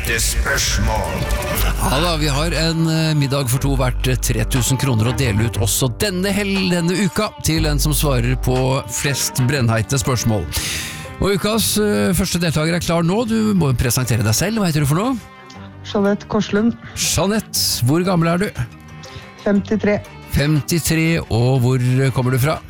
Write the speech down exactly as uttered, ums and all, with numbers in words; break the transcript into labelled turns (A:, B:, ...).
A: brennheite spørsmål.
B: Ja da, vi har en eh, middag for to verdt tre tusen kroner å dele ut også denne hel denne uka til en som svarer på flest brennheite spørsmål. Og ukas eh, første deltaker er klar nå. Du må presentere deg selv. Hva heter du for noe?
C: Jeanette Korslund.
B: Jeanette, hvor gammel er du?
C: femtitre.
B: femtitre, og hvor kommer du fra?